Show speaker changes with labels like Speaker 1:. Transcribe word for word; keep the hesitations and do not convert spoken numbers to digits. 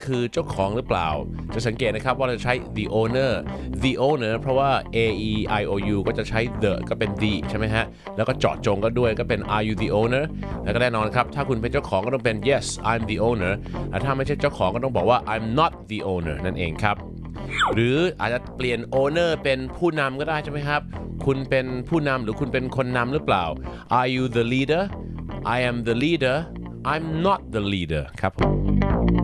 Speaker 1: คือเจ้าของหรือเปล่าจะสังเกตนะครับว่าเราใช้ the owner the owner เพราะว่า a e i o u ก็จะใช้ the ก็เป็น the ใช่ไหมฮะแล้วก็เจาะจงก็ด้วยก็เป็น are you the owner แล้วก็แน่นอนครับถ้าคุณเป็นเจ้าของก็ต้องเป็น yes I'm the owner และถ้าไม่ใช่เจ้าของก็ต้องบอกว่า I'm not the owner นั่นเองครับหรืออาจจะเปลี่ยน owner เป็นผู้นำก็ได้ใช่ไหมครับคุณเป็นผู้นำหรือคุณเป็นคนนำหรือเปล่า Are you the leader I am the leader I'm not the leader ครับผม